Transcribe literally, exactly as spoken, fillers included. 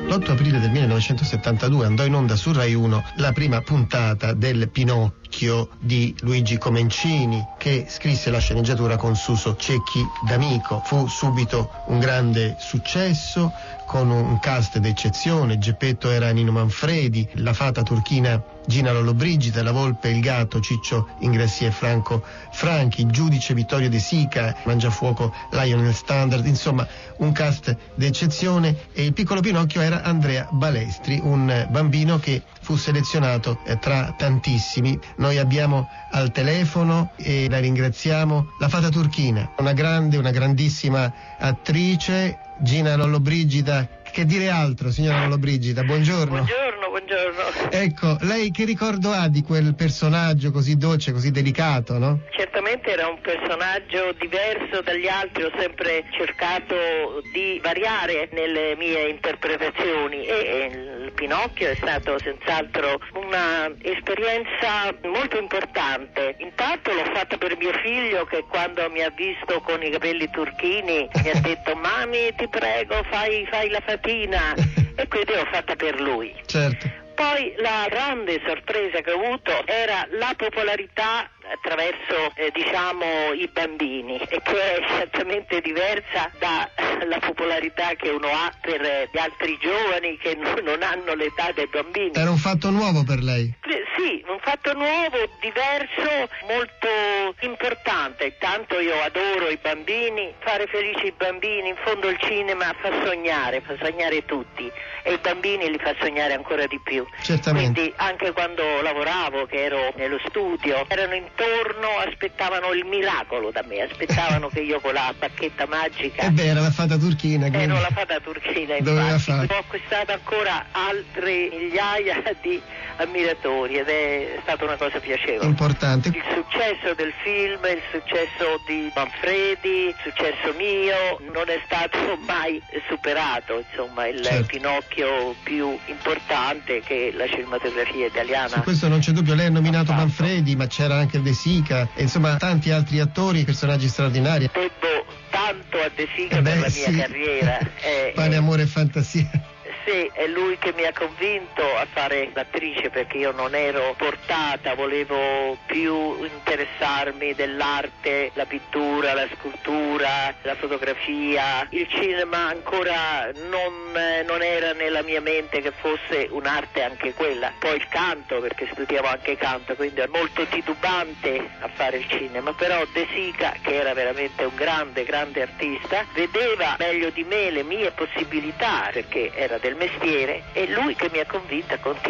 L'otto aprile del millenovecentosettantadue andò in onda su Rai uno la prima puntata del Pinocchio di Luigi Comencini, che scrisse la sceneggiatura con Suso Cecchi D'Amico. Fu subito un grande successo, con un cast d'eccezione. Geppetto era Nino Manfredi, la fata turchina Gina Lollobrigida, la volpe e il gatto Ciccio Ingressi e Franco Franchi, il giudice Vittorio De Sica, Mangiafuoco Lionel Standard, insomma un cast d'eccezione. E il piccolo Pinocchio era Andrea Balestri, un bambino che fu selezionato tra tantissimi. Noi abbiamo al telefono, e la ringraziamo, la fata turchina, una grande, una grandissima attrice, Gina Lollobrigida. Che dire altro, signora Lollobrigida? Buongiorno. Buongiorno, buongiorno. Ecco, lei che ricordo ha di quel personaggio così dolce, così delicato, no? Certamente era un personaggio diverso dagli altri, ho sempre cercato di variare nelle mie interpretazioni e il Pinocchio è stato senz'altro una esperienza molto importante. Intanto l'ho fatta per mio figlio, che quando mi ha visto con i capelli turchini mi ha detto: mami, ti prego, fai, fai la fatina, e quindi l'ho fatta per lui. Certo. Poi la grande sorpresa che ho avuto era la popolarità attraverso eh, diciamo i bambini, e che è esattamente diversa dalla popolarità che uno ha per eh, gli altri giovani che n- non hanno l'età dei bambini. Era un fatto nuovo per lei? Eh, sì, un fatto nuovo, diverso, molto importante. Tanto io adoro i bambini, fare felici i bambini. In fondo il cinema fa sognare, fa sognare tutti, e i bambini li fa sognare ancora di più. Certamente. Quindi anche quando lavoravo, che ero nello studio, erano intorno, aspettavano il miracolo da me, aspettavano che io con la bacchetta magica... Eh beh, era la fata turchina. Quindi... Ero la fata turchina, doveva infatti. fare. Ho acquistato ancora altre migliaia di ammiratori ed è stata una cosa piacevole. Importante. Il successo del film, il successo di Manfredi, il successo mio non è stato mai superato, insomma il certo. Pinocchio più importante che la cinematografia italiana. Su questo non c'è dubbio, lei ha nominato ha Manfredi, ma c'era anche De Sica, e insomma tanti altri attori, personaggi straordinari. Debbo tanto a De Sica eh beh, per la sì. mia carriera. Eh, Pane, eh. amore e fantasia. Sì, è lui che mi ha convinto a fare l'attrice, perché io non ero portata, volevo più interessarmi dell'arte, la pittura, la scultura, la fotografia. Il cinema ancora non, eh, non era nella mia mente che fosse un'arte anche quella. Poi il canto, perché studiavo anche canto, quindi ero molto titubante a fare il cinema. Però De Sica, che era veramente un grande, grande artista, vedeva meglio di me le mie possibilità, perché era del mestiere, e lui che mi ha convinta a continuare.